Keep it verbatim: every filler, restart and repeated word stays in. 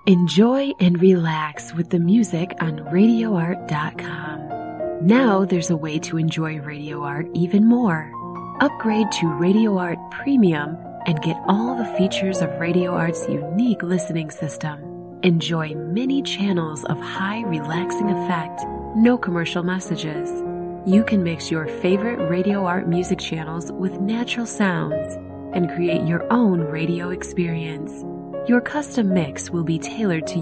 Enjoy and relax with the music on radio art dot com. Now there's a way to enjoy Radio Art even more. Upgrade to Radio Art Premium and get all the features of Radio Art's unique listening system. Enjoy many channels of high relaxing effect, no commercial messages. You can mix your favorite Radio Art music channels with natural sounds and create your own radio experience. Your custom mix will be tailored to